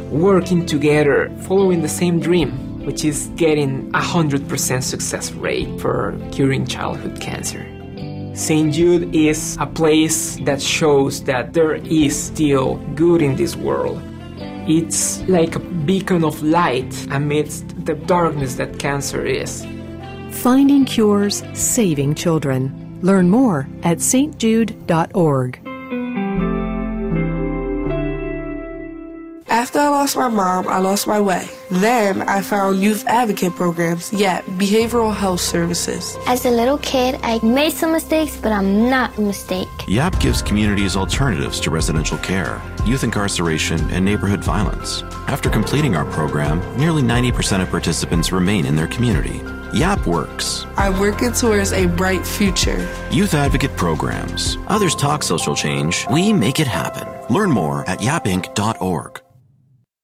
working together, following the same dream, which is getting 100% success rate for curing childhood cancer. St. Jude is a place that shows that there is still good in this world. It's like a beacon of light amidst the darkness that cancer is. Finding cures, saving children. Learn more at stjude.org. After I lost my mom, I lost my way. Then I found youth advocate programs, behavioral health services. As a little kid, I made some mistakes, but I'm not a mistake. YAP gives communities alternatives to residential care, youth incarceration, and neighborhood violence. After completing our program, nearly 90% of participants remain in their community. YAP works. I'm working towards a bright future. Youth advocate programs. Others talk social change. We make it happen. Learn more at yapinc.org.